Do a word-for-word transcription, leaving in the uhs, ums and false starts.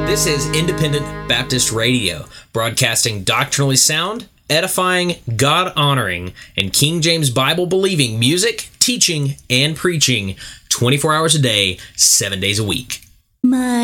This is Independent Baptist Radio, broadcasting doctrinally sound, edifying, God-honoring, and King James Bible-believing music, teaching, and preaching twenty-four hours a day, seven days a week. My